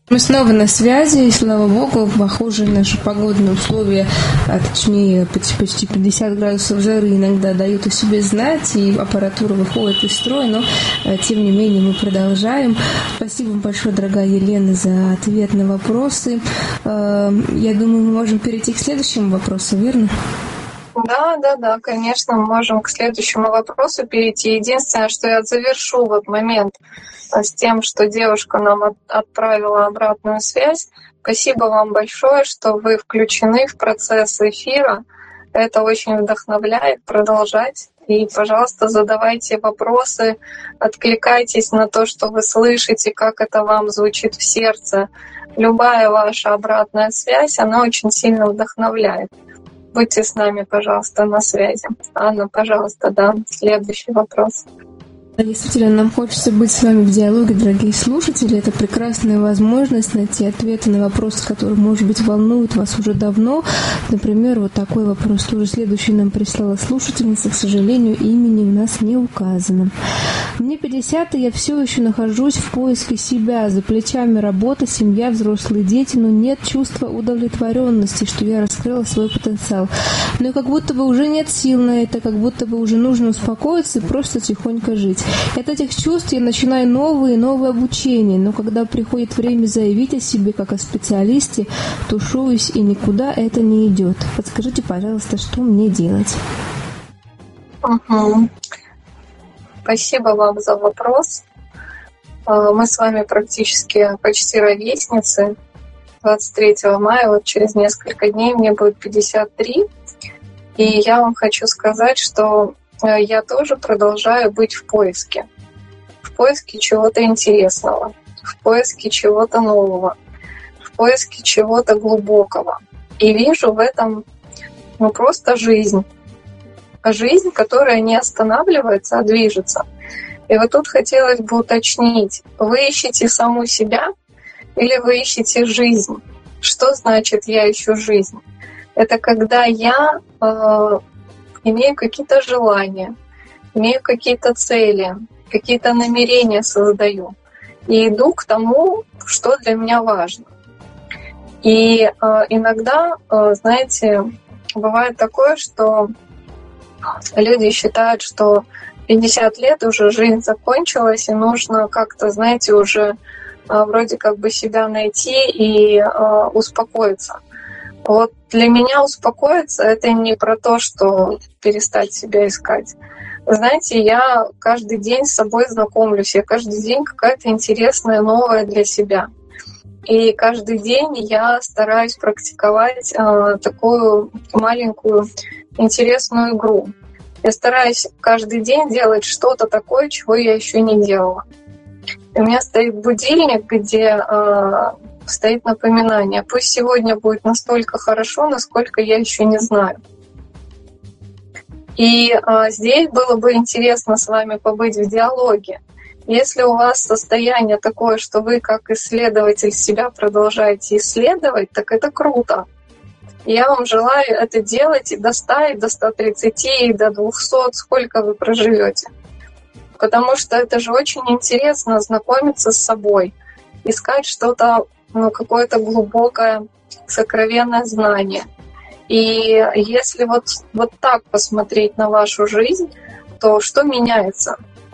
Мы снова на связи, и слава богу, похоже, наши погодные условия, точнее почти 50 градусов жары иногда дают о себе знать, и аппаратура выходит из строя, но тем не менее мы продолжаем. Спасибо вам большое, дорогая Елена, за ответ на вопросы. Я думаю, мы можем перейти к следующему вопросу, верно? Да, конечно, мы можем к следующему вопросу перейти. Единственное, что я завершу вот момент с тем, что девушка нам отправила обратную связь. Спасибо вам большое, что вы включены в процесс эфира. Это очень вдохновляет продолжать. И, пожалуйста, задавайте вопросы, откликайтесь на то, что вы слышите, как это вам звучит в сердце. Любая ваша обратная связь, она очень сильно вдохновляет. Будьте с нами, пожалуйста, на связи. Анна, пожалуйста, следующий вопрос. Действительно, нам хочется быть с вами в диалоге, дорогие слушатели. Это прекрасная возможность найти ответы на вопросы, которые, может быть, волнуют вас уже давно. Например, вот такой вопрос тоже следующий нам прислала слушательница. К сожалению, имени у нас не указано. Мне 50, и я все еще нахожусь в поиске себя. За плечами работа, семья, взрослые дети, но нет чувства удовлетворенности, что я раскрыла свой потенциал. Но как будто бы уже нет сил на это, как будто бы уже нужно успокоиться и просто тихонько жить. От этих чувств я начинаю новое и новое обучение, но когда приходит время заявить о себе как о специалисте, тушуюсь, и никуда это не идет. Подскажите, пожалуйста, что мне делать? Спасибо вам за вопрос. Мы с вами практически почти ровесницы. 23 мая, вот через несколько дней, мне будет 53. И я вам хочу сказать, что я тоже продолжаю быть в поиске чего-то интересного, в поиске чего-то нового, в поиске чего-то глубокого. И вижу в этом просто жизнь, которая не останавливается, а движется. И вот тут хотелось бы уточнить, вы ищете саму себя или вы ищете жизнь? Что значит «я ищу жизнь»? Это когда я имею какие-то желания, имею какие-то цели, какие-то намерения создаю и иду к тому, что для меня важно. И иногда, знаете, бывает такое, что люди считают, что 50 лет уже жизнь закончилась, и нужно как-то, знаете, уже вроде как бы себя найти и успокоиться. Вот для меня успокоиться — это не про то, что перестать себя искать. Знаете, я каждый день с собой знакомлюсь, я каждый день какая-то интересная, новая для себя. И каждый день я стараюсь практиковать такую маленькую интересную игру. Я стараюсь каждый день делать что-то такое, чего я еще не делала. У меня стоит будильник, где стоит напоминание. Пусть сегодня будет настолько хорошо, насколько я еще не знаю. И здесь было бы интересно с вами побыть в диалоге. Если у вас состояние такое, что вы как исследователь себя продолжаете исследовать, так это круто. Я вам желаю это делать и до 100, и до 130, и до 200, сколько вы проживете. Потому что это же очень интересно знакомиться с собой, искать что-то, какое-то глубокое, сокровенное знание. И если вот так посмотреть на вашу жизнь, то что меняется?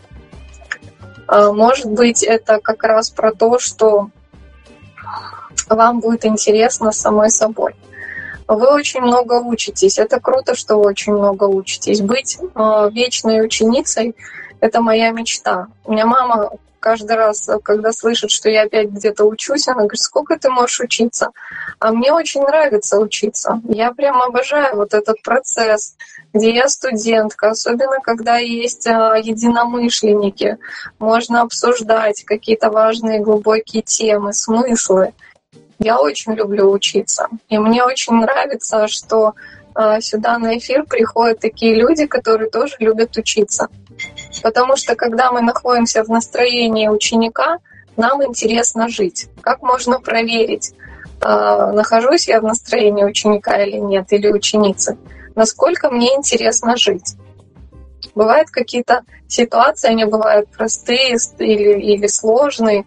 Может быть, это как раз про то, что вам будет интересно с самой собой. Вы очень много учитесь. Это круто, что вы очень много учитесь. Быть вечной ученицей — это моя мечта. У меня мама каждый раз, когда слышит, что я опять где-то учусь, она говорит: сколько ты можешь учиться? А мне очень нравится учиться. Я прям обожаю вот этот процесс, где я студентка, особенно когда есть единомышленники. Можно обсуждать какие-то важные глубокие темы, смыслы. Я очень люблю учиться. И мне очень нравится, что сюда на эфир приходят такие люди, которые тоже любят учиться. Потому что когда мы находимся в настроении ученика, нам интересно жить. Как можно проверить, нахожусь я в настроении ученика или нет, или ученицы? Насколько мне интересно жить? Бывают какие-то ситуации, они бывают простые или сложные,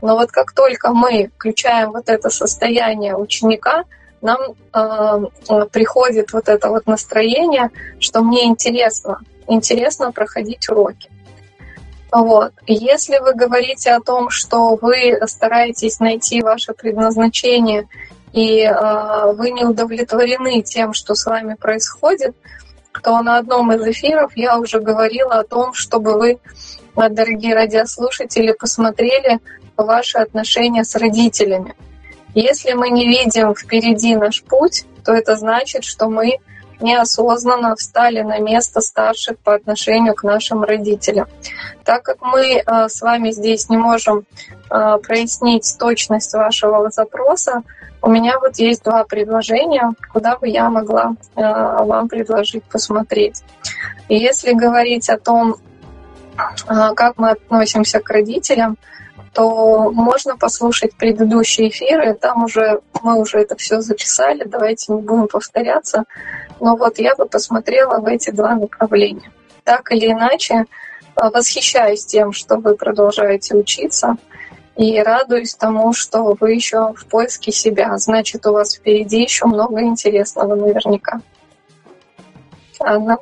Но вот как только мы включаем вот это состояние ученика, нам приходит вот это вот настроение, что мне интересно проходить уроки. Вот. Если вы говорите о том, что вы стараетесь найти ваше предназначение, и вы не удовлетворены тем, что с вами происходит, то на одном из эфиров я уже говорила о том, чтобы вы, дорогие радиослушатели, посмотрели ваши отношения с родителями. Если мы не видим впереди наш путь, то это значит, что мы неосознанно встали на место старших по отношению к нашим родителям. Так как мы с вами здесь не можем прояснить точность вашего запроса, у меня вот есть 2 предложения, куда бы я могла вам предложить посмотреть. И если говорить о том, как мы относимся к родителям, то можно послушать предыдущие эфиры, там мы уже это все записали, давайте не будем повторяться. Но вот я бы посмотрела в эти 2 направления. Так или иначе, восхищаюсь тем, что вы продолжаете учиться, и радуюсь тому, что вы еще в поиске себя. Значит, у вас впереди еще много интересного наверняка. Анна?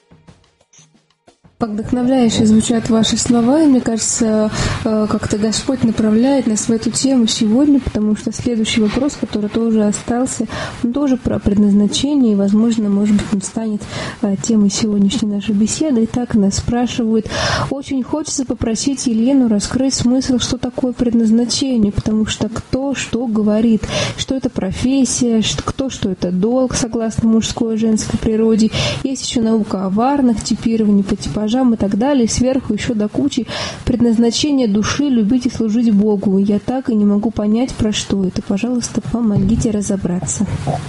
Вдохновляюще звучат ваши слова, и мне кажется, как-то Господь направляет нас в эту тему сегодня, потому что следующий вопрос, который тоже остался, он тоже про предназначение, и, возможно, может быть, он станет темой сегодняшней нашей беседы. Итак, нас спрашивают, очень хочется попросить Елену раскрыть смысл, что такое предназначение, потому что кто что говорит, что это профессия, кто что это долг, согласно мужской и женской природе. Есть еще наука о варнах, типировании по типажам и так далее, сверху еще до кучи предназначение души любить и служить Богу. Я так и не могу понять, про что это. Пожалуйста, помогите разобраться.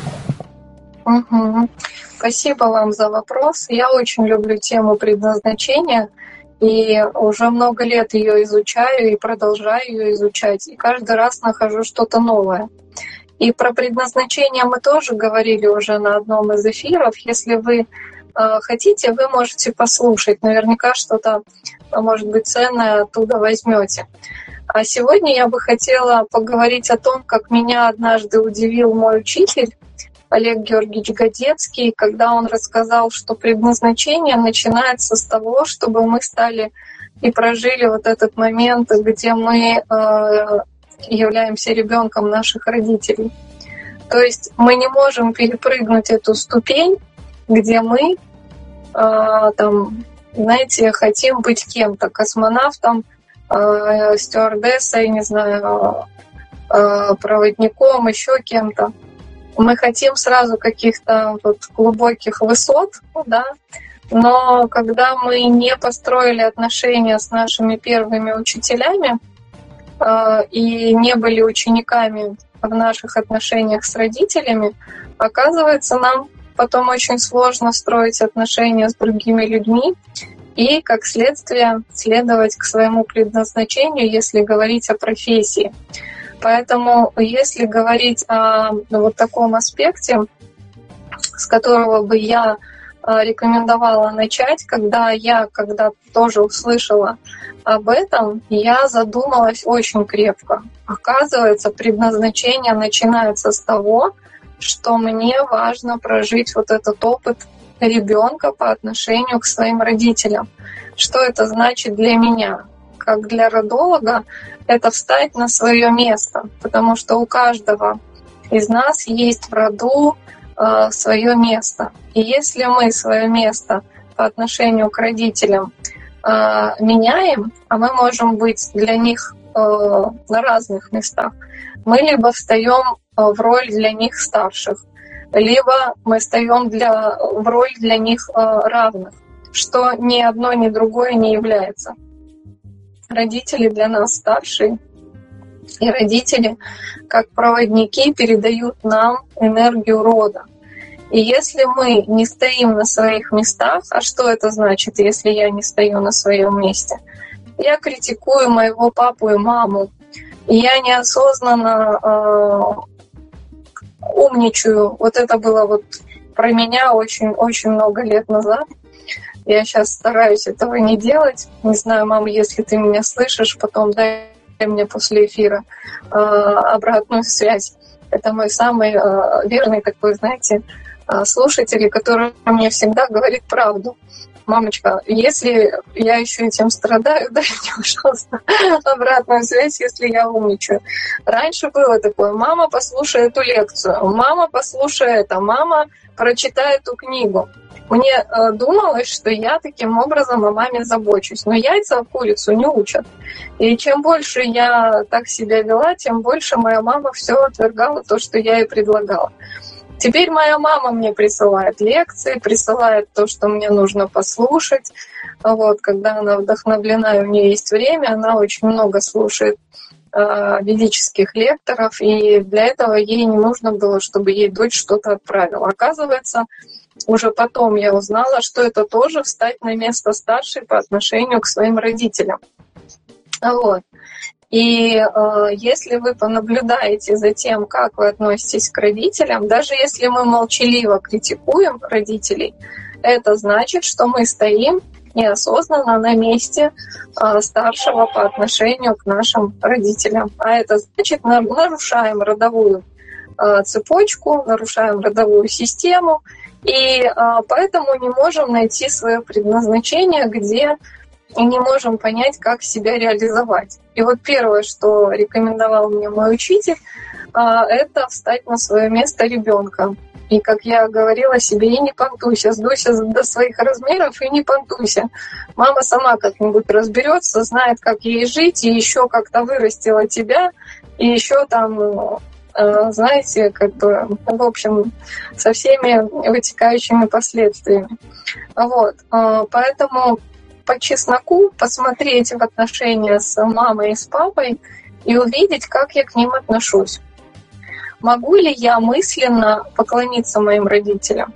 Спасибо вам за вопрос. Я очень люблю тему предназначения, и уже много лет ее изучаю и продолжаю ее изучать, и каждый раз нахожу что-то новое. И про предназначение мы тоже говорили уже на одном из эфиров. Если вы хотите, вы можете послушать. Наверняка что-то, может быть, ценное оттуда возьмете. А сегодня я бы хотела поговорить о том, как меня однажды удивил мой учитель Олег Георгиевич Годецкий, когда он рассказал, что предназначение начинается с того, чтобы мы стали и прожили вот этот момент, где мы являемся ребенком наших родителей. То есть мы не можем перепрыгнуть эту ступень, где мы знаете, хотим быть кем-то, космонавтом, стюардессой, не знаю, проводником, еще кем-то. Мы хотим сразу каких-то вот глубоких высот, да, но когда мы не построили отношения с нашими первыми учителями и не были учениками в наших отношениях с родителями, оказывается, нам потом очень сложно строить отношения с другими людьми и, как следствие, следовать к своему предназначению, если говорить о профессии. Поэтому, если говорить о вот таком аспекте, с которого бы я рекомендовала начать, когда тоже услышала об этом, я задумалась очень крепко. Оказывается, предназначение начинается с того, что мне важно прожить вот этот опыт ребенка по отношению к своим родителям. Что это значит для меня? Как для родолога, это встать на свое место, потому что у каждого из нас есть в роду свое место. И если мы свое место по отношению к родителям меняем, а мы можем быть для них на разных местах, мы либо встаем в роль для них старших, либо мы встаем в роль для них равных, что ни одно, ни другое не является. Родители для нас старшие, и родители, как проводники, передают нам энергию рода. И если мы не стоим на своих местах, а что это значит, если я не стою на своем месте? Я критикую моего папу и маму, и я неосознанно умничаю. Вот это было вот про меня очень много лет назад. Я сейчас стараюсь этого не делать. Не знаю, мама, если ты меня слышишь, потом дай мне после эфира обратную связь. Это мой самый верный такой, знаете, слушатель, который мне всегда говорит правду. Мамочка, если я еще этим страдаю, дай мне, пожалуйста, обратную связь, если я умничаю. Раньше было такое: мама, послушай эту лекцию, мама, послушай это, мама, прочитай эту книгу. Мне думалось, что я таким образом о маме забочусь. Но яйца курицу не учат. И чем больше я так себя вела, тем больше моя мама все отвергала то, что я ей предлагала. Теперь моя мама мне присылает лекции, присылает то, что мне нужно послушать. Вот, когда она вдохновлена, и у нее есть время, она очень много слушает ведических лекторов, и для этого ей не нужно было, чтобы ей дочь что-то отправила. Оказывается, уже потом я узнала, что это тоже встать на место старшей по отношению к своим родителям. Вот. И если вы понаблюдаете за тем, как вы относитесь к родителям, даже если мы молчаливо критикуем родителей, это значит, что мы стоим неосознанно на месте старшего по отношению к нашим родителям. А это значит, нарушаем родовую цепочку, нарушаем родовую систему, и поэтому не можем найти свое предназначение, где не можем понять, как себя реализовать. И вот первое, что рекомендовал мне мой учитель, это встать на свое место ребенка. И, как я говорила себе, и не понтуйся, сдуйся до своих размеров и не понтуйся. Мама сама как-нибудь разберется, знает, как ей жить, и еще как-то вырастила тебя, и еще там, знаете, как бы, в общем, со всеми вытекающими последствиями. Вот. Поэтому по чесноку посмотреть в отношения с мамой и с папой и увидеть, как я к ним отношусь. Могу ли я мысленно поклониться моим родителям?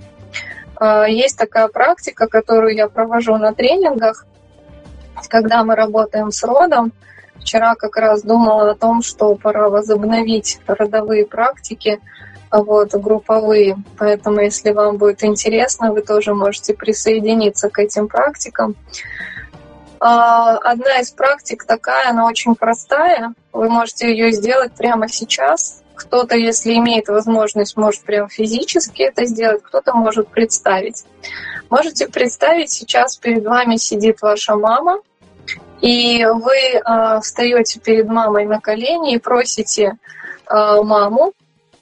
Есть такая практика, которую я провожу на тренингах, когда мы работаем с родом. Вчера как раз думала о том, что пора возобновить родовые практики, групповые. Поэтому, если вам будет интересно, вы тоже можете присоединиться к этим практикам. Одна из практик такая, она очень простая. Вы можете ее сделать прямо сейчас. Кто-то, если имеет возможность, может прямо физически это сделать, кто-то может представить. Можете представить, сейчас перед вами сидит ваша мама, и вы встаете перед мамой на колени и просите маму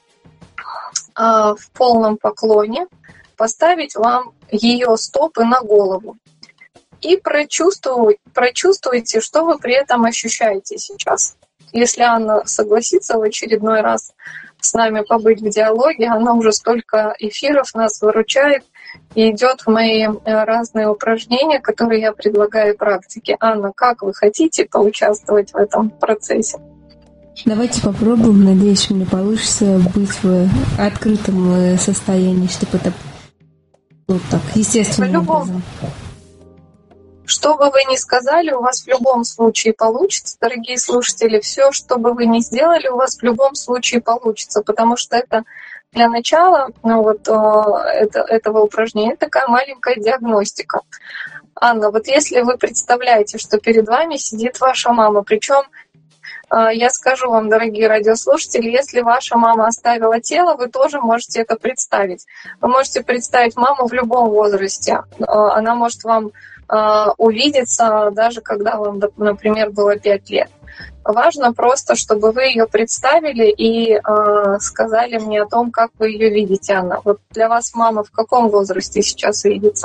в полном поклоне поставить вам ее стопы на голову. И прочувствуйте, что вы при этом ощущаете сейчас. Если Анна согласится в очередной раз с нами побыть в диалоге, она уже столько эфиров нас выручает и идет в мои разные упражнения, которые я предлагаю практике. Анна, как вы хотите поучаствовать в этом процессе? Давайте попробуем. Надеюсь, у меня получится быть в открытом состоянии, чтобы это вот так, естественным образом. Что бы вы ни сказали, у вас в любом случае получится, дорогие слушатели. Все, что бы вы ни сделали, у вас в любом случае получится, потому что это для начала этого упражнения такая маленькая диагностика. Анна, вот если вы представляете, что перед вами сидит ваша мама, причем я скажу вам, дорогие радиослушатели, если ваша мама оставила тело, вы тоже можете это представить. Вы можете представить маму в любом возрасте. Она может вам увидеться, даже когда вам, например, было 5 лет. Важно просто, чтобы вы ее представили и сказали мне о том, как вы ее видите, Анна. Вот для вас мама в каком возрасте сейчас видится?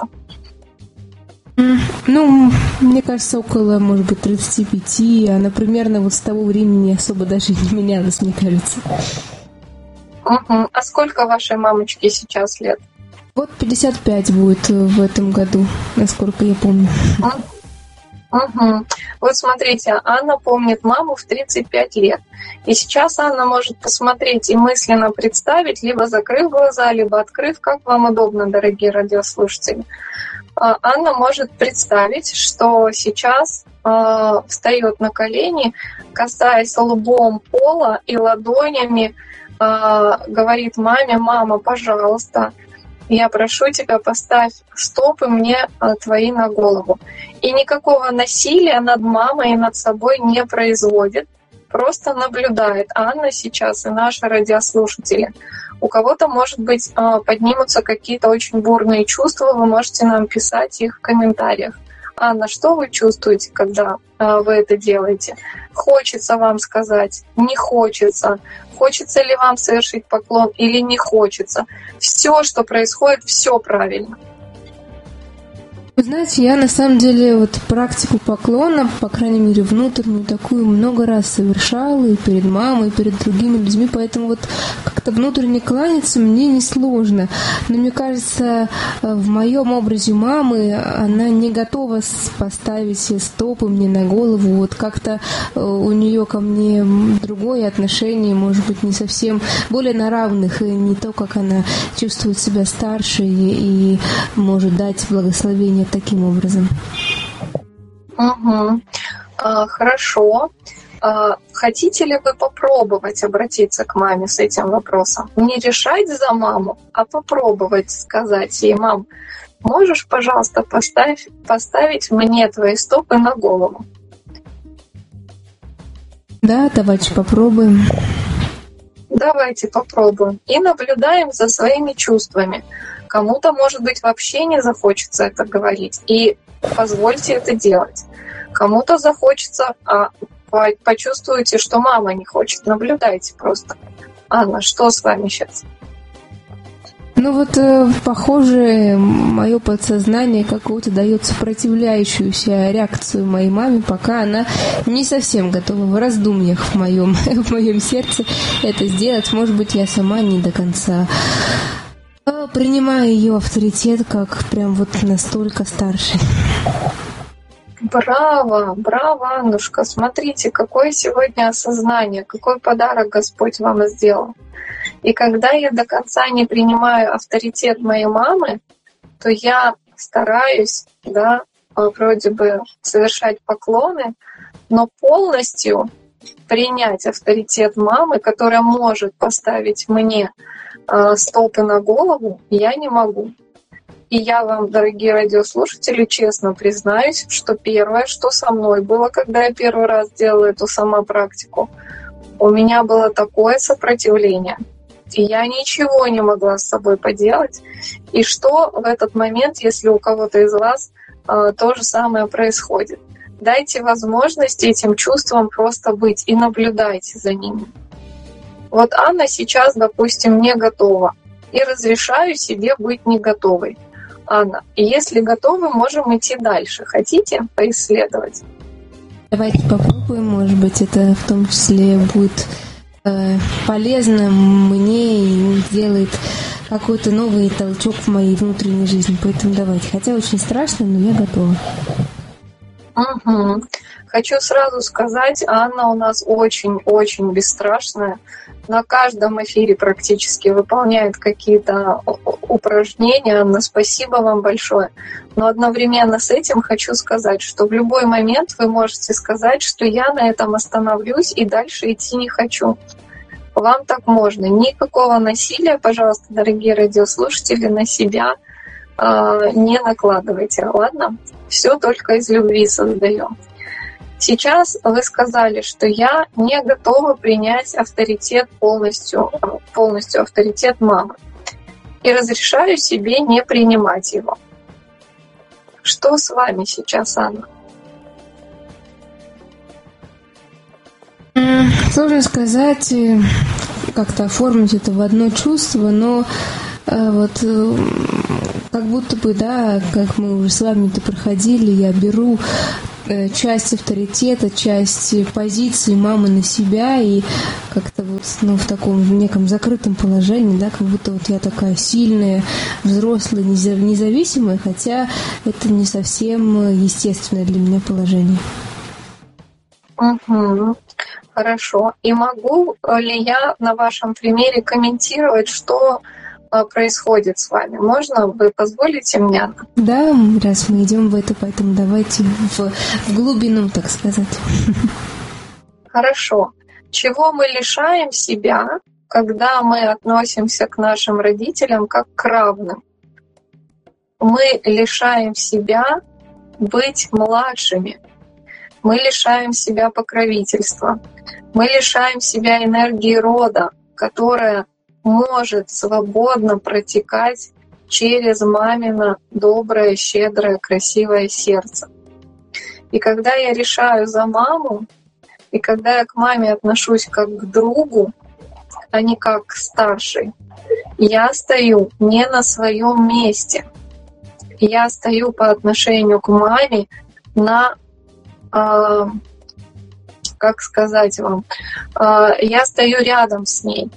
Ну, мне кажется, около, может быть, 35. Она примерно вот с того времени особо даже не менялась, мне кажется. Угу. А сколько вашей мамочке сейчас лет? Вот 55 будет в этом году, насколько я помню. Угу. Вот смотрите, Анна помнит маму в 35 лет. И сейчас Анна может посмотреть и мысленно представить, либо закрыв глаза, либо открыв, как вам удобно, дорогие радиослушатели. Анна может представить, что сейчас встает на колени, касаясь лбом пола и ладонями говорит маме: «Мама, пожалуйста, я прошу тебя, поставь стопы мне твои на голову». И никакого насилия над мамой и над собой не производит. просто наблюдает. Анна сейчас и наши радиослушатели. У кого-то, может быть, поднимутся какие-то очень бурные чувства, вы можете нам писать их в комментариях. Анна, что вы чувствуете, когда вы это делаете? Хочется вам сказать? Не хочется? Хочется ли вам совершить поклон или не хочется? Все, что происходит, все правильно. Вы знаете, я на самом деле вот практику поклона, по крайней мере, внутреннюю такую много раз совершала и перед мамой, и перед другими людьми, поэтому вот как-то внутренне кланяться мне несложно. Но мне кажется, в моем образе мамы она не готова поставить все стопы мне на голову. Вот как-то у нее ко мне другое отношение, может быть, не совсем более на равных, и не то, как она чувствует себя старше и может дать благословение таким образом. Угу. Хорошо. Хотите ли вы попробовать обратиться к маме с этим вопросом? Не решать за маму, а попробовать сказать ей: мам, можешь, пожалуйста, поставить мне твои стопы на голову? Да, давайте попробуем. Давайте попробуем. И наблюдаем за своими чувствами. Кому-то, может быть, вообще не захочется это говорить. И позвольте это делать. Кому-то захочется, почувствуете, что мама не хочет. Наблюдайте просто. Анна, что с вами сейчас? Ну вот, похоже, мое подсознание какую-то дает сопротивляющуюся реакцию моей маме, пока она не совсем готова в раздумьях в моем сердце это сделать. Может быть, я сама не до конца принимаю ее авторитет как прям вот настолько старший. Браво, Аннушка. Смотрите, какое сегодня осознание, какой подарок Господь вам сделал. И когда я до конца не принимаю авторитет моей мамы, то я стараюсь, вроде бы совершать поклоны, но полностью принять авторитет мамы, которая может поставить мне стопы на голову, я не могу. И я вам, дорогие радиослушатели, честно признаюсь, что первое, что со мной было, когда я первый раз делала эту самопрактику, у меня было такое сопротивление, и я ничего не могла с собой поделать. И что в этот момент, если у кого-то из вас то же самое происходит? Дайте возможность этим чувствам просто быть и наблюдайте за ними. Вот Анна сейчас, допустим, не готова, и разрешаю себе быть не готовой. Анна, и если готовы, можем идти дальше. Хотите поисследовать? Давайте попробуем, может быть, это в том числе будет полезно мне и сделает какой-то новый толчок в моей внутренней жизни. Поэтому давайте. Хотя очень страшно, но я готова. Угу. Хочу сразу сказать, Анна у нас очень-очень бесстрашная. На каждом эфире практически выполняет какие-то упражнения. Анна, спасибо вам большое. Но одновременно с этим хочу сказать, что в любой момент вы можете сказать, что я на этом остановлюсь и дальше идти не хочу. Вам так можно. Никакого насилия, пожалуйста, дорогие радиослушатели, на себя не накладывайте. Ладно? Все только из любви создаем. Сейчас вы сказали, что я не готова принять авторитет полностью авторитет мамы. И разрешаю себе не принимать его. Что с вами сейчас, Анна? Сложно сказать, как-то оформить это в одно чувство, но вот как будто бы, как мы уже с вами-то проходили, я беру часть авторитета, часть позиции мамы на себя и как-то вот в таком неком закрытом положении, как будто вот я такая сильная, взрослая, независимая, хотя это не совсем естественное для меня положение. Угу. Хорошо. И могу ли я на вашем примере комментировать, что происходит с вами? Можно? Вы позволите мне? Да, раз мы идем в это, поэтому давайте в глубину, так сказать. Хорошо. Чего мы лишаем себя, когда мы относимся к нашим родителям как к равным? Мы лишаем себя быть младшими. мы лишаем себя покровительства, мы лишаем себя энергии рода, которая может свободно протекать через мамино доброе, щедрое, красивое сердце. И когда я решаю за маму, и когда я к маме отношусь как к другу, а не как к старшей, я стою не на своем месте. Я стою по отношению к маме на, как сказать вам, я стою рядом с ней.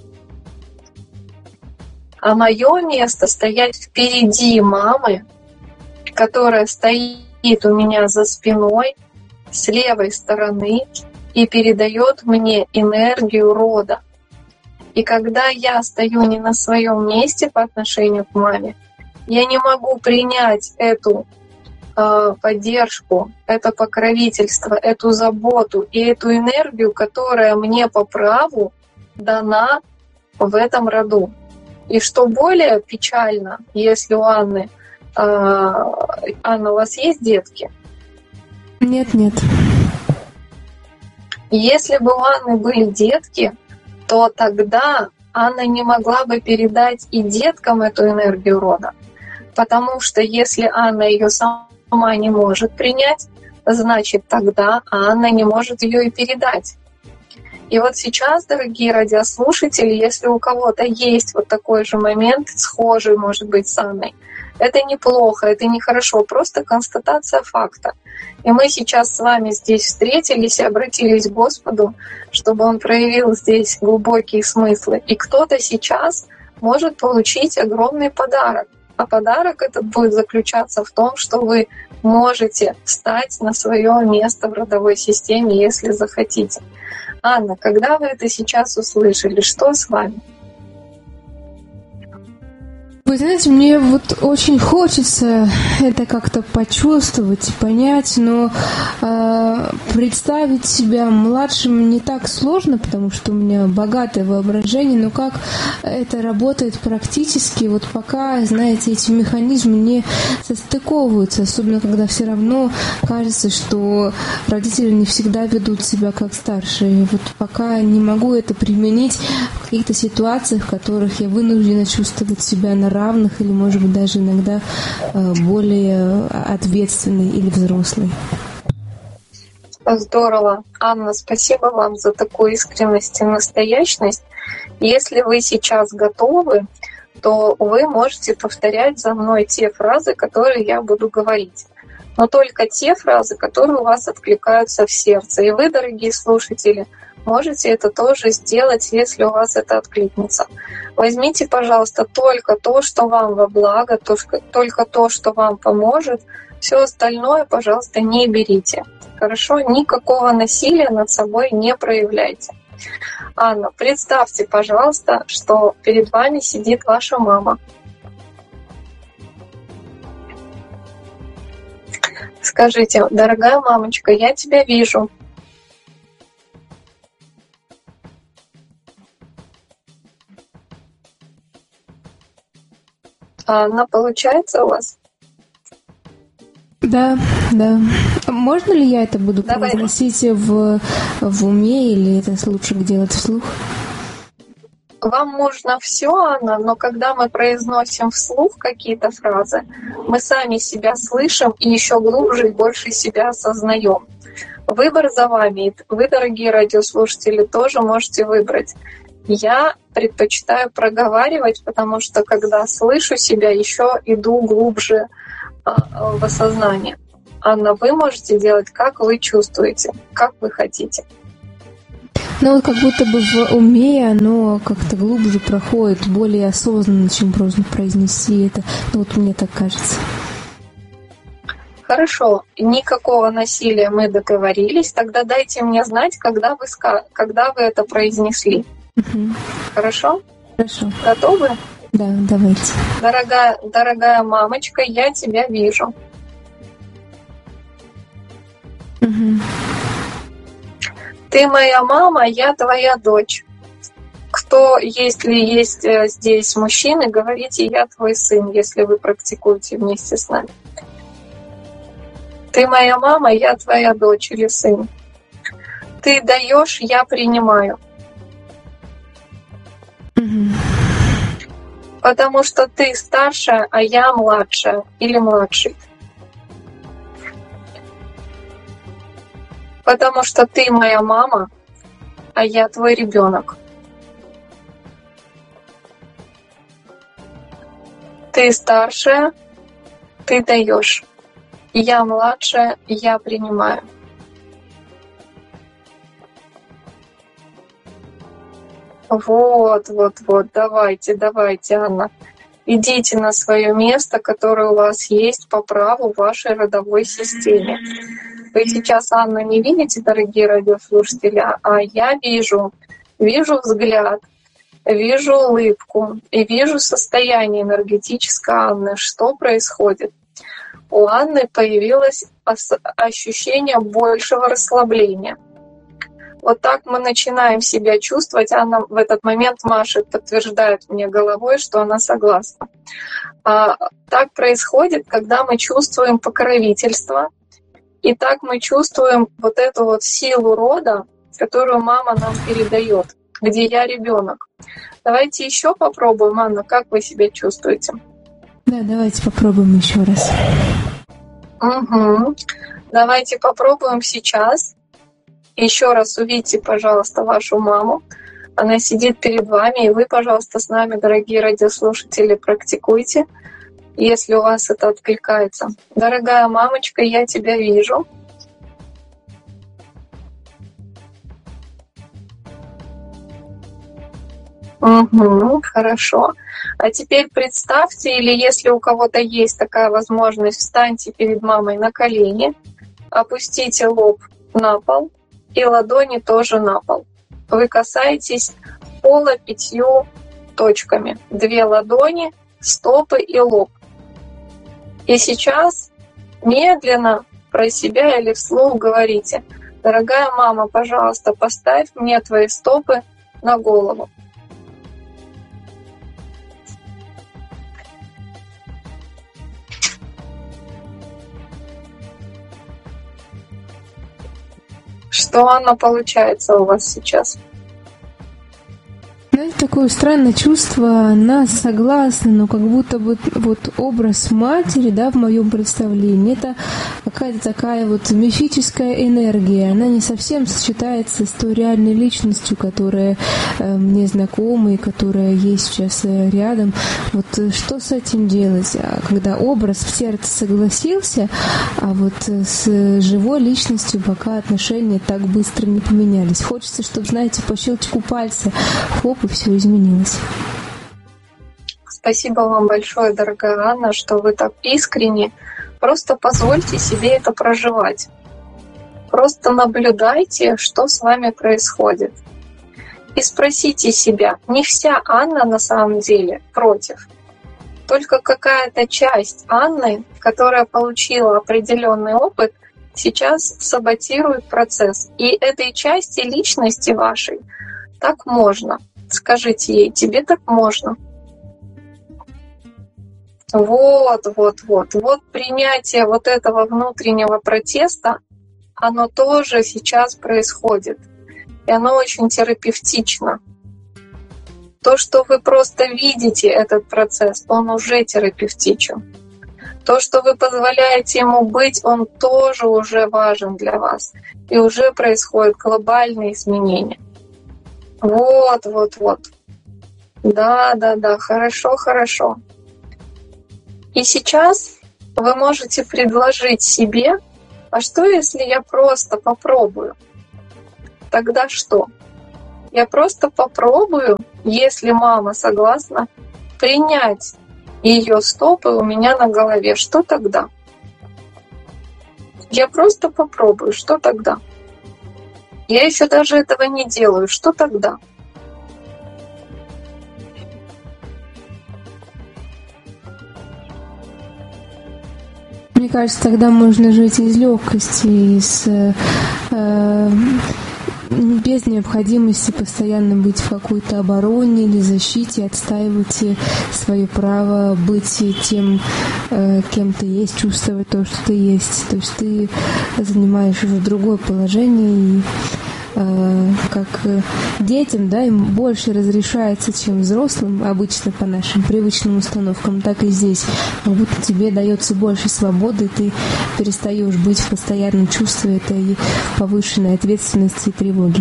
А мое место стоять впереди мамы, которая стоит у меня за спиной, с левой стороны, и передает мне энергию рода. И когда я стою не на своем месте по отношению к маме, я не могу принять эту поддержку, это покровительство, эту заботу и эту энергию, которая мне по праву дана в этом роду. И что более печально, если у Анны... Анна, у вас есть детки? Нет. Если бы у Анны были детки, то тогда Анна не могла бы передать и деткам эту энергию рода. Потому что если Анна ее сама не может принять, значит тогда Анна не может ее и передать. И вот сейчас, дорогие радиослушатели, если у кого-то есть вот такой же момент, схожий, может быть, с Анной, это неплохо, это нехорошо, просто констатация факта. И мы сейчас с вами здесь встретились и обратились к Господу, чтобы Он проявил здесь глубокие смыслы. И кто-то сейчас может получить огромный подарок. А подарок этот будет заключаться в том, что вы можете встать на свое место в родовой системе, если захотите. Анна, когда вы это сейчас услышали, что с вами? Вы знаете, мне вот очень хочется это как-то почувствовать и понять, но представить себя младшим не так сложно, потому что у меня богатое воображение, но как это работает практически, вот пока, знаете, эти механизмы не состыковываются, особенно когда все равно кажется, что родители не всегда ведут себя как старшие. Вот пока не могу это применить в каких-то ситуациях, в которых я вынуждена чувствовать себя на равных или, может быть, даже иногда более ответственный или взрослый. Здорово. Анна, спасибо вам за такую искренность и настоящность. Если вы сейчас готовы, то вы можете повторять за мной те фразы, которые я буду говорить. Но только те фразы, которые у вас откликаются в сердце. И вы, дорогие слушатели, можете это тоже сделать, если у вас это откликнется. Возьмите, пожалуйста, только то, что вам во благо, только то, что вам поможет. Все остальное, пожалуйста, не берите. Хорошо? Никакого насилия над собой не проявляйте. Анна, представьте, пожалуйста, что перед вами сидит ваша мама. Скажите: дорогая мамочка, я тебя вижу. Анна, получается у вас? Да. Можно ли я это буду произносить в уме, или это лучше делать вслух? Вам можно все, Анна, но когда мы произносим вслух какие-то фразы, мы сами себя слышим и еще глубже и больше себя осознаем. Выбор за вами. Вы, дорогие радиослушатели, тоже можете выбрать. Я предпочитаю проговаривать, потому что когда слышу себя, еще иду глубже в осознание. Анна, вы можете делать, как вы чувствуете, как вы хотите. Ну, вот как будто бы в уме оно как-то глубже проходит, более осознанно, чем просто произнести это. Ну, вот мне так кажется. Хорошо, никакого насилия, мы договорились. Тогда дайте мне знать, когда вы это произнесли. Угу. Хорошо? Хорошо. Готовы? Да, давайте. Дорогая мамочка, я тебя вижу. Угу. Ты моя мама, я твоя дочь. Если есть здесь мужчины, говорите: я твой сын, если вы практикуете вместе с нами. Ты моя мама, я твоя дочь или сын. Ты даешь, я принимаю. Потому что ты старшая, а я младшая или младший. Потому что ты моя мама, а я твой ребенок. Ты старшая, ты даешь. Я младшая, я принимаю. Вот, давайте, Анна. Идите на свое место, которое у вас есть по праву в вашей родовой системе. Вы сейчас, Анна, не видите, дорогие радиослушатели, а я вижу взгляд, вижу улыбку и вижу состояние энергетическое Анны. Что происходит? У Анны появилось ощущение большего расслабления. Вот так мы начинаем себя чувствовать. Анна в этот момент машет, подтверждает мне головой, что она согласна. Так происходит, когда мы чувствуем покровительство, и так мы чувствуем вот эту вот силу рода, которую мама нам передает, где я ребенок. Давайте еще попробуем, Анна, как вы себя чувствуете? Да, давайте попробуем еще раз. Угу. Давайте попробуем сейчас. Еще раз увидьте, пожалуйста, вашу маму. Она сидит перед вами, и вы, пожалуйста, с нами, дорогие радиослушатели, практикуйте, если у вас это откликается. Дорогая мамочка, я тебя вижу. Угу, хорошо. А теперь представьте, или если у кого-то есть такая возможность, встаньте перед мамой на колени, опустите лоб на пол и ладони тоже на пол. Вы касаетесь пола 5 точками. 2 ладони, стопы и лоб. И сейчас медленно про себя или вслух говорите: «Дорогая мама, пожалуйста, поставь мне твои стопы на голову». Что оно получается у вас сейчас? Знаете, такое странное чувство, она согласна, но как будто вот образ матери, да, в моем представлении, это какая-то такая вот мифическая энергия. Она не совсем сочетается с той реальной личностью, которая мне знакома и которая есть сейчас рядом. Вот что с этим делать? Когда образ в сердце согласился, а вот с живой личностью пока отношения так быстро не поменялись. Хочется, чтобы, знаете, по щелчку пальца, хоп, и все изменилось. Спасибо вам большое, дорогая Анна, что вы так искренне. Просто позвольте себе это проживать. Просто наблюдайте, что с вами происходит. И спросите себя, не вся Анна на самом деле против. Только какая-то часть Анны, которая получила определенный опыт, сейчас саботирует процесс. И этой части личности вашей так можно. Скажите ей, тебе так можно. Вот принятие вот этого внутреннего протеста, оно тоже сейчас происходит. И оно очень терапевтично. То, что вы просто видите этот процесс, он уже терапевтичен. То, что вы позволяете ему быть, он тоже уже важен для вас. И уже происходят глобальные изменения. Вот. Да, хорошо. И сейчас вы можете предложить себе, а что, если я просто попробую? Тогда что? Я просто попробую, если мама согласна, принять ее стопы у меня на голове. Что тогда? Я просто попробую. Что тогда? Я еще даже этого не делаю. Что тогда? Мне кажется, тогда можно жить из легкости, без необходимости постоянно быть в какой-то обороне или защите, отстаивать свое право быть тем, кем ты есть, чувствовать то, что ты есть. То есть ты занимаешь уже другое положение, и как детям, да, им больше разрешается, чем взрослым, обычно по нашим привычным установкам, так и здесь. Как будто тебе дается больше свободы, и ты перестаешь быть в постоянном чувстве этой повышенной ответственности и тревоги.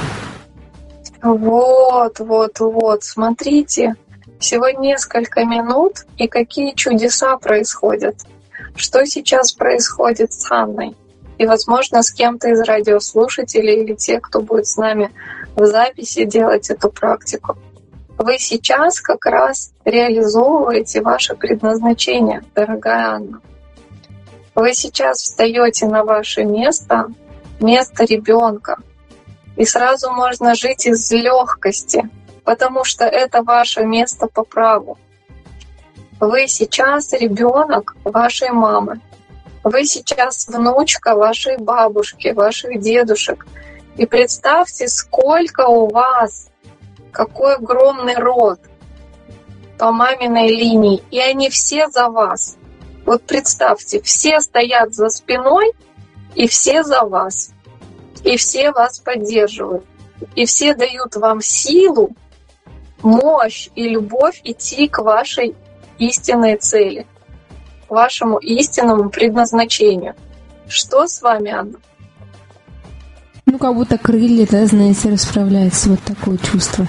Вот, смотрите, всего несколько минут, и какие чудеса происходят. Что сейчас происходит с Анной? И, возможно, с кем-то из радиослушателей или тех, кто будет с нами в записи делать эту практику. Вы сейчас как раз реализовываете ваше предназначение, дорогая Анна. Вы сейчас встаете на ваше место ребенка. И сразу можно жить из легкости, потому что это ваше место по праву. Вы сейчас ребенок вашей мамы. Вы сейчас внучка вашей бабушки, ваших дедушек. И представьте, сколько у вас, какой огромный род по маминой линии. И они все за вас. Вот представьте, все стоят за спиной, и все за вас. И все вас поддерживают. И все дают вам силу, мощь и любовь идти к вашей истинной цели, вашему истинному предназначению. Что с вами, Анна? Ну, как будто крылья, да, знаете, расправляются. Вот такое чувство.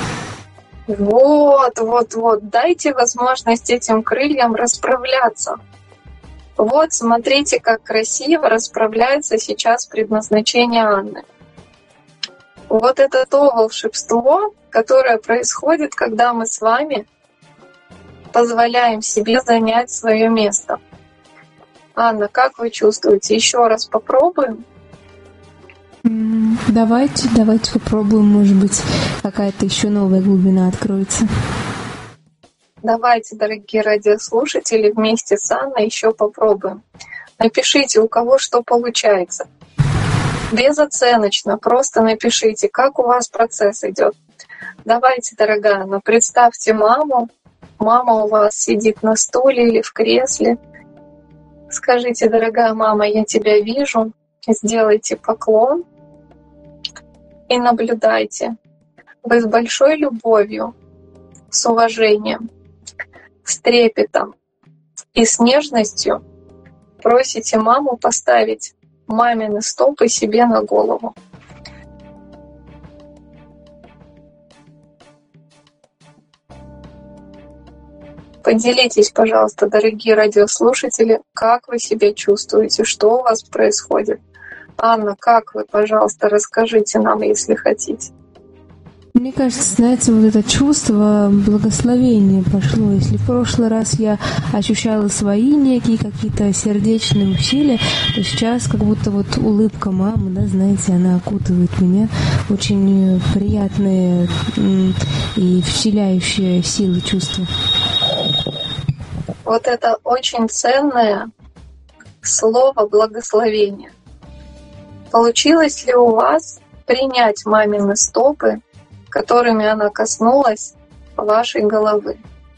Вот. Дайте возможность этим крыльям расправляться. Вот, смотрите, как красиво расправляется сейчас предназначение Анны. Вот это то волшебство, которое происходит, когда мы с вами позволяем себе занять свое место. Анна, как вы чувствуете? Еще раз попробуем? Давайте попробуем, может быть, какая-то еще новая глубина откроется. Давайте, дорогие радиослушатели, вместе с Анной еще попробуем. Напишите, у кого что получается. Безоценочно, просто напишите, как у вас процесс идет. Давайте, дорогая Анна, представьте маму. Мама у вас сидит на стуле или в кресле. Скажите, дорогая мама, я тебя вижу. Сделайте поклон и наблюдайте. Вы с большой любовью, с уважением, с трепетом и с нежностью просите маму поставить мамины стопы себе на голову. Поделитесь, пожалуйста, дорогие радиослушатели, как вы себя чувствуете, что у вас происходит. Анна, как вы, пожалуйста, расскажите нам, если хотите. Мне кажется, знаете, вот это чувство благословения пошло. Если в прошлый раз я ощущала свои некие какие-то сердечные усилия, то сейчас как будто вот улыбка мамы, да, знаете, она окутывает меня. Очень приятные и вселяющие силы чувства. Вот это очень ценное слово благословение. Получилось ли у вас принять мамины стопы, которыми она коснулась вашей головы?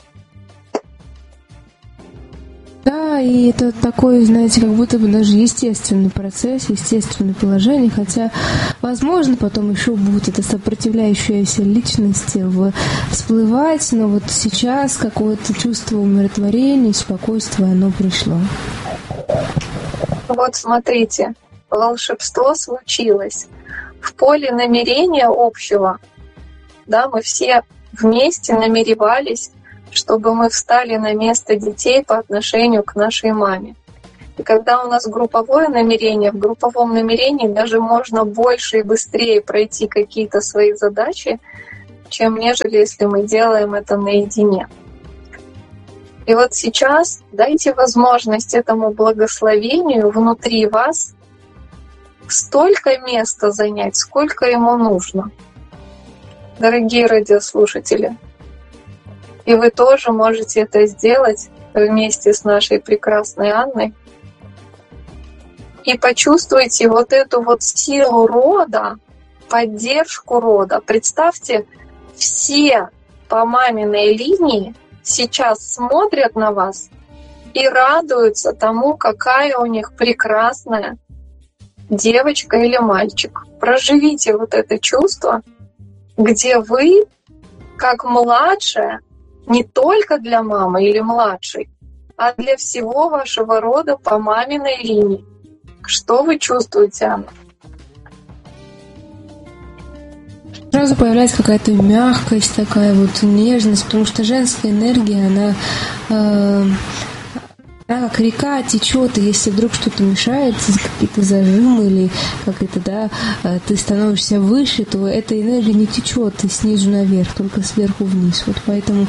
Да, и это такой, знаете, как будто бы даже естественный процесс, естественное положение, хотя, возможно, потом еще будет эта сопротивляющаяся личность всплывать, но вот сейчас какое-то чувство умиротворения, спокойствия, оно пришло. Вот смотрите, волшебство случилось. В поле намерения общего, да, мы все вместе намеревались, чтобы мы встали на место детей по отношению к нашей маме. И когда у нас групповое намерение, в групповом намерении даже можно больше и быстрее пройти какие-то свои задачи, чем нежели если мы делаем это наедине. И вот сейчас дайте возможность этому благословению внутри вас столько места занять, сколько ему нужно. Дорогие радиослушатели, и вы тоже можете это сделать вместе с нашей прекрасной Анной. И почувствуйте вот эту вот силу рода, поддержку рода. Представьте, все по маминой линии сейчас смотрят на вас и радуются тому, какая у них прекрасная девочка или мальчик. Проживите вот это чувство, где вы, как младшая, не только для мамы или младшей, а для всего вашего рода по маминой линии. Что вы чувствуете, Анна? Сразу появляется какая-то мягкость, такая вот нежность, потому что женская энергия, она как река течет, и если вдруг что-то мешается, какие-то зажимы или как это, да, ты становишься выше, то эта энергия не течет и снизу наверх, только сверху вниз. Вот поэтому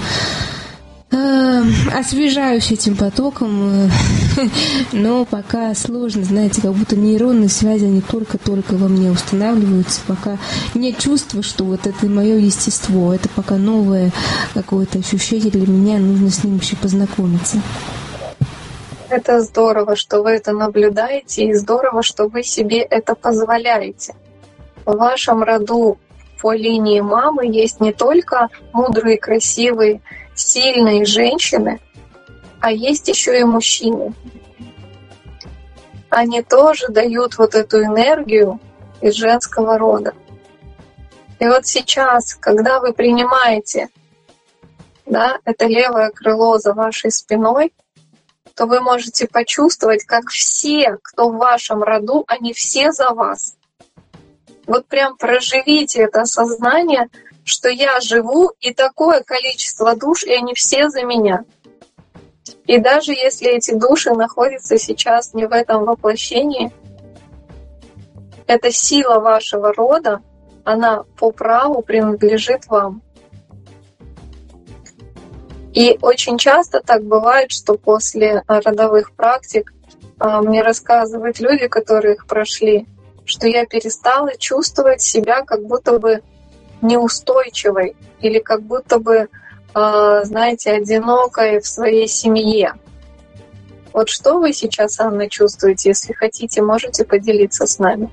освежаюсь этим потоком, но пока сложно, знаете, как будто нейронные связи, они только-только во мне устанавливаются, пока нет чувства, что вот это мое естество, это пока новое какое-то ощущение для меня, нужно с ним еще познакомиться. Это здорово, что вы это наблюдаете, и здорово, что вы себе это позволяете. В вашем роду по линии мамы есть не только мудрые, красивые, сильные женщины, а есть еще и мужчины. Они тоже дают вот эту энергию из женского рода. И вот сейчас, когда вы принимаете, да, это левое крыло за вашей спиной, то вы можете почувствовать, как все, кто в вашем роду, они все за вас. Вот прям проживите это осознание, что я живу, и такое количество душ, и они все за меня. И даже если эти души находятся сейчас не в этом воплощении, эта сила вашего рода, она по праву принадлежит вам. И очень часто так бывает, что после родовых практик мне рассказывают люди, которые их прошли, что я перестала чувствовать себя как будто бы неустойчивой или как будто бы, знаете, одинокой в своей семье. Вот что вы сейчас, Анна, чувствуете? Если хотите, можете поделиться с нами.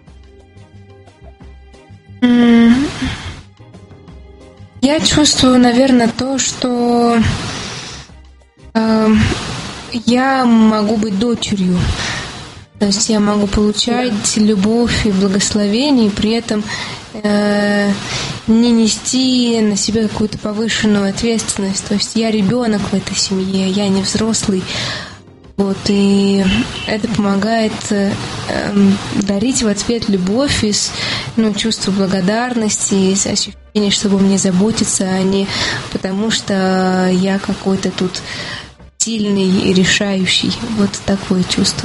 Я чувствую, наверное, то, что я могу быть дочерью. То есть я могу получать любовь и благословение, и при этом не нести на себя какую-то повышенную ответственность. То есть я ребенок в этой семье, я не взрослый. Вот, и это помогает дарить в ответ любовь и чувство благодарности, и ощущение, что обо мне заботятся, а не потому, что я какой-то тут сильный и решающий. Вот такое чувство.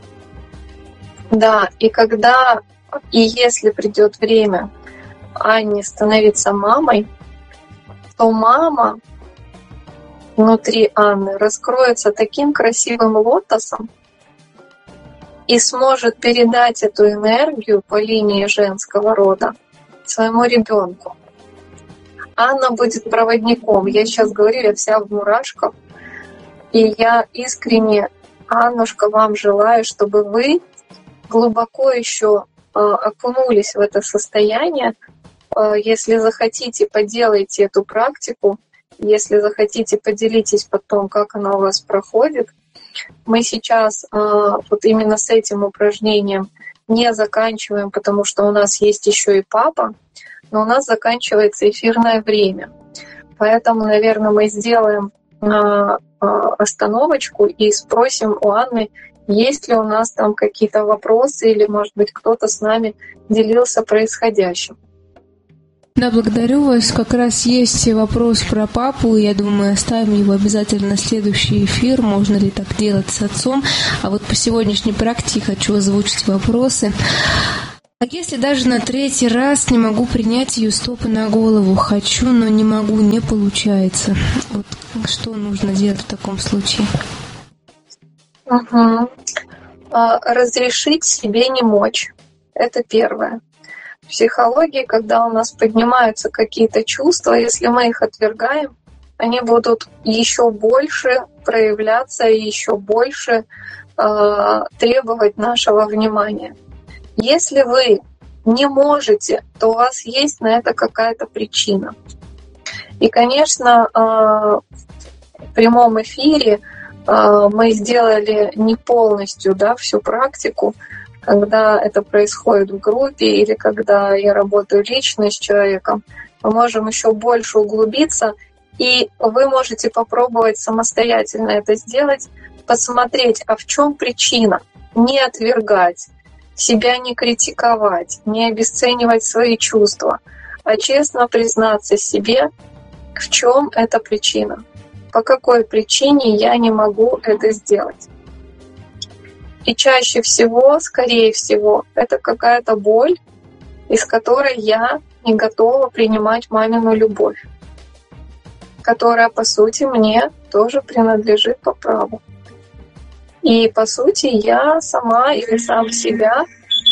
Да, и когда и если придет время Анне становиться мамой, то мама внутри Анны раскроется таким красивым лотосом и сможет передать эту энергию по линии женского рода своему ребенку. Анна будет проводником. Я сейчас говорю, я вся в мурашках. И я искренне, Аннушка, вам желаю, чтобы вы глубоко еще окунулись в это состояние. Если захотите, поделайте эту практику. Если захотите, поделитесь потом, как она у вас проходит. Мы сейчас вот именно с этим упражнением не заканчиваем, потому что у нас есть еще и папа, но у нас заканчивается эфирное время. Поэтому, наверное, мы сделаем остановочку и спросим у Анны, есть ли у нас там какие-то вопросы или, может быть, кто-то с нами делился происходящим. Да, благодарю вас. Как раз есть вопрос про папу. Я думаю, оставим его обязательно на следующий эфир. Можно ли так делать с отцом? А вот по сегодняшней практике хочу озвучить вопросы. А если даже на 3-й раз не могу принять ее стопы на голову? Хочу, но не могу, не получается. Вот что нужно делать в таком случае? Разрешить себе не мочь. Это первое. В психологии, когда у нас поднимаются какие-то чувства, если мы их отвергаем, они будут еще больше проявляться и еще больше требовать нашего внимания. Если вы не можете, то у вас есть на это какая-то причина. И, конечно, в прямом эфире мы сделали не полностью, да, всю практику, когда это происходит в группе или когда я работаю лично с человеком. Мы можем еще больше углубиться, и вы можете попробовать самостоятельно это сделать, посмотреть, а в чем причина, не отвергать, себя не критиковать, не обесценивать свои чувства, а честно признаться себе, в чем эта причина, по какой причине я не могу это сделать. И чаще всего, скорее всего, это какая-то боль, из которой я не готова принимать мамину любовь, которая, по сути, мне тоже принадлежит по праву. И, по сути, я сама или сам себя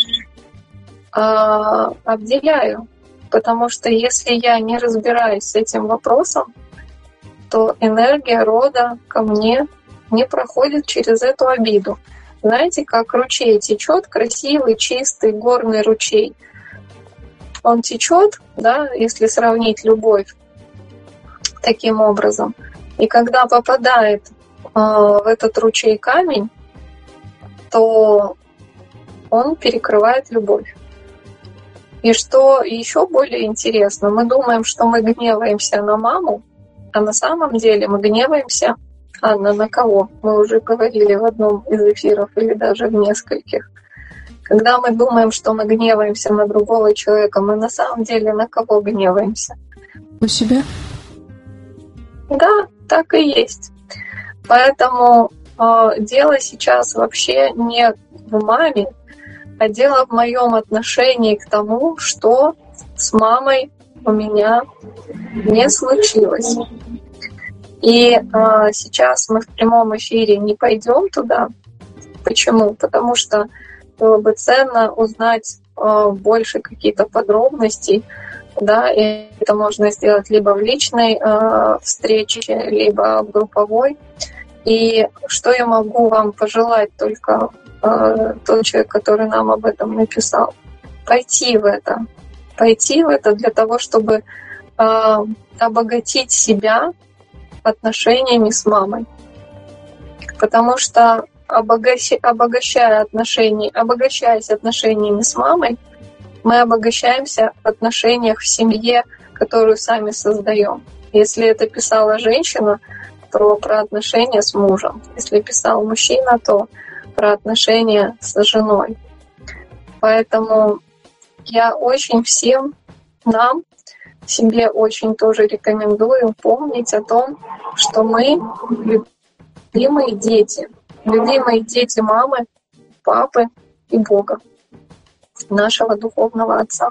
обделяю. Потому что если я не разбираюсь с этим вопросом, то энергия рода ко мне не проходит через эту обиду. Знаете, как ручей течет, красивый, чистый, горный ручей. Он течет, да, если сравнить любовь таким образом. И когда попадает в этот ручей камень, то он перекрывает любовь. И что еще более интересно, мы думаем, что мы гневаемся на маму, а на самом деле мы гневаемся, Анна, на кого? Мы уже говорили в одном из эфиров или даже в нескольких. Когда мы думаем, что мы гневаемся на другого человека, мы на самом деле на кого гневаемся? У себя? Да, так и есть. Поэтому дело сейчас вообще не в маме, а дело в моем отношении к тому, что с мамой у меня не случилось. И сейчас мы в прямом эфире не пойдем туда. Почему? Потому что было бы ценно узнать больше какие-то подробностей, да, и это можно сделать либо в личной встрече, либо в групповой. И что я могу вам пожелать, только тот человек, который нам об этом написал, пойти в это для того, чтобы обогатить себя отношениями с мамой. Потому что обогащаясь отношениями с мамой, мы обогащаемся в отношениях в семье, которую сами создаем. Если это писала женщина, то про отношения с мужем. Если писал мужчина, то про отношения с женой. Поэтому я очень всем нам, себе очень тоже рекомендую помнить о том, что мы любимые дети мамы, папы и Бога, нашего духовного Отца.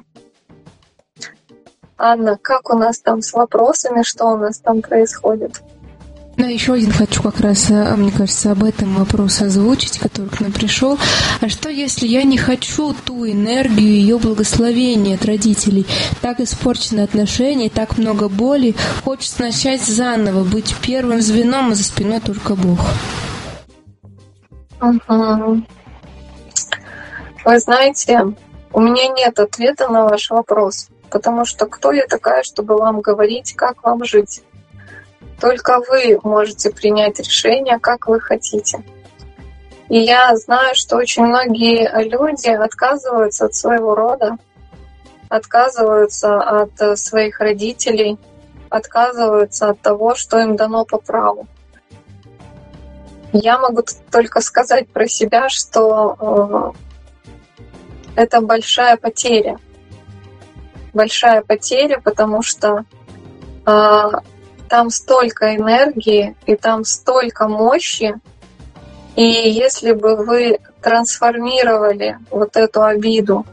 Анна, как у нас там с вопросами, что у нас там происходит? Да, еще один хочу как раз, мне кажется, об этом вопрос озвучить, который к нам пришел. А что, если я не хочу ту энергию, ее благословения от родителей? Так испорчены отношения, так много боли. Хочется начать заново, быть первым звеном, а за спиной только Бог. Угу. Вы знаете, у меня нет ответа на ваш вопрос, потому что кто я такая, чтобы вам говорить, как вам жить? Только вы можете принять решение, как вы хотите. И я знаю, что очень многие люди отказываются от своего рода, отказываются от своих родителей, отказываются от того, что им дано по праву. Я могу только сказать про себя, что это большая потеря. Большая потеря, потому что там столько энергии и там столько мощи. И если бы вы трансформировали вот эту обиду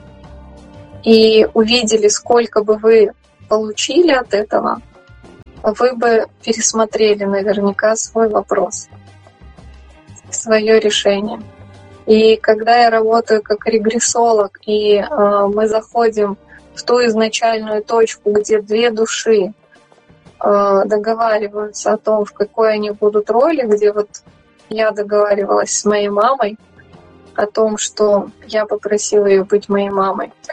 и увидели, сколько бы вы получили от этого, вы бы пересмотрели наверняка свой вопрос, свое решение. И когда я работаю как регрессолог, и мы заходим в ту изначальную точку, где две души договариваются о том, в какой они будут роли, где вот я договаривалась с моей мамой о том, что я попросила ее быть моей мамой.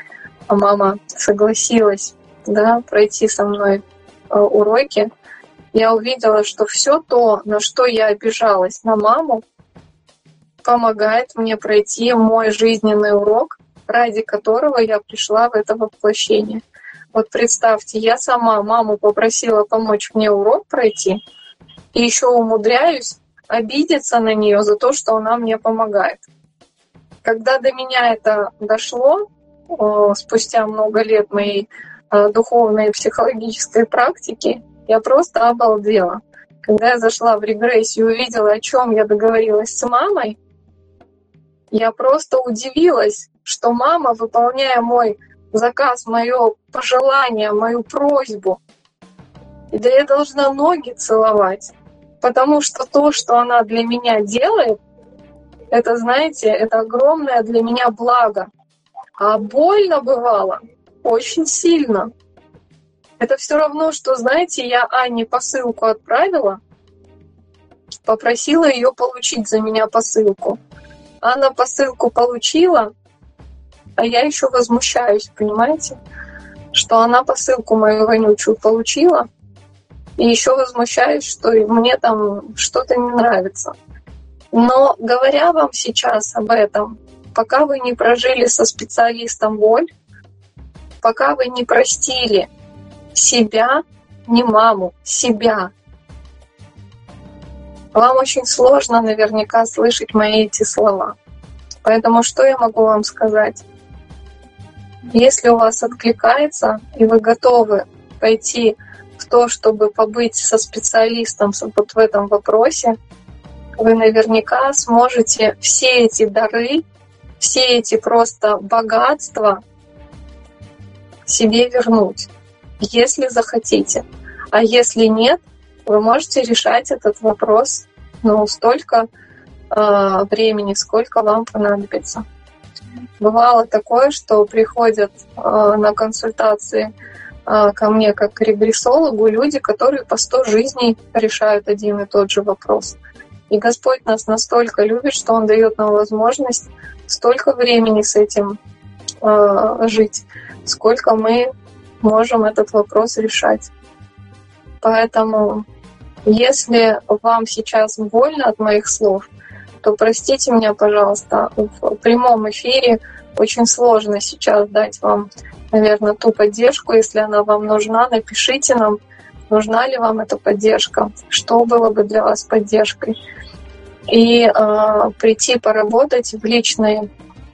мама согласилась, да, пройти со мной уроки, я увидела, что все то, на что я обижалась на маму, помогает мне пройти мой жизненный урок, ради которого я пришла в это воплощение. Вот представьте, я сама маму попросила помочь мне урок пройти, и еще умудряюсь обидеться на нее за то, что она мне помогает. Когда до меня это дошло, спустя много лет моей духовной и психологической практики, я просто обалдела. Когда я зашла в регрессию и увидела, о чем я договорилась с мамой, я просто удивилась, что мама, выполняя мой заказ, мое пожелание, мою просьбу, да я должна ноги целовать, потому что то, что она для меня делает, это, знаете, это огромное для меня благо. А больно бывало очень сильно. Это все равно, что, знаете, я Анне посылку отправила, попросила ее получить за меня посылку. Анна посылку получила, а я еще возмущаюсь, понимаете? Что она посылку мою вонючую получила, и еще возмущаюсь, что мне там что-то не нравится. Но говоря вам сейчас об этом, пока вы не прожили со специалистом боль, пока вы не простили себя, не маму, себя, вам очень сложно наверняка слышать мои эти слова. Поэтому что я могу вам сказать? Если у вас откликается, и вы готовы пойти в то, чтобы побыть со специалистом вот в этом вопросе, вы наверняка сможете все эти дары, все эти просто богатства себе вернуть, если захотите. А если нет, вы можете решать этот вопрос, столько времени, сколько вам понадобится. Бывало такое, что приходят на консультации ко мне как к регрессологу люди, которые по 100 жизней решают один и тот же вопрос. И Господь нас настолько любит, что Он дает нам возможность столько времени с этим жить, сколько мы можем этот вопрос решать. Поэтому, если вам сейчас больно от моих слов, то простите меня, пожалуйста, в прямом эфире очень сложно сейчас дать вам, наверное, ту поддержку. Если она вам нужна, напишите нам, нужна ли вам эта поддержка, что было бы для вас поддержкой. И прийти поработать в личном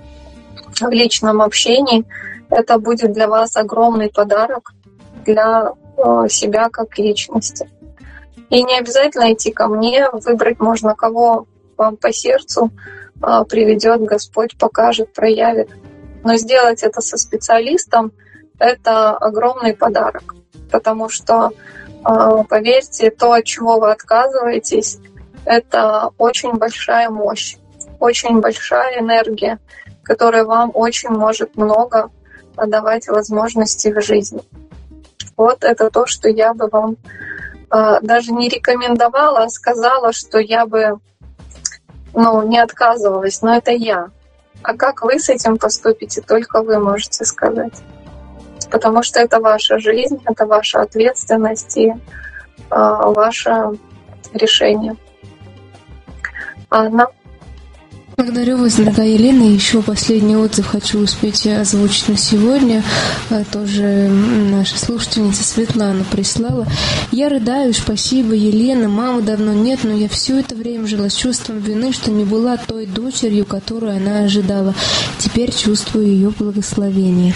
общении, это будет для вас огромный подарок для себя как личности. И не обязательно идти ко мне, выбрать можно, кого вам по сердцу приведет Господь, покажет, проявит. Но сделать это со специалистом — это огромный подарок, потому что, поверьте, то, от чего вы отказываетесь, это очень большая мощь, очень большая энергия, которая вам очень может много давать возможностей в жизни. Вот это то, что я бы вам даже не рекомендовала, а сказала, что я бы не отказывалась, но это я. А как вы с этим поступите, только вы можете сказать. Потому что это ваша жизнь, это ваша ответственность и ваше решение. Анна? Благодарю вас, дорогая Елена. Еще последний отзыв хочу успеть озвучить на сегодня. Тоже наша слушательница Светлана прислала. Я рыдаю, спасибо, Елена. Мамы давно нет, но я все это время жила с чувством вины, что не была той дочерью, которую она ожидала. Теперь чувствую ее благословение.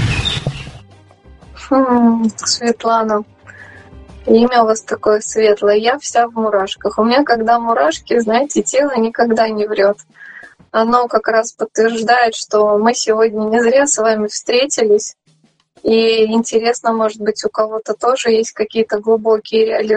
Светлана, имя у вас такое светлое. Я вся в мурашках. У меня, когда мурашки, знаете, тело никогда не врет. Оно как раз подтверждает, что мы сегодня не зря с вами встретились. И интересно, может быть, у кого-то тоже есть какие-то глубокие реализации.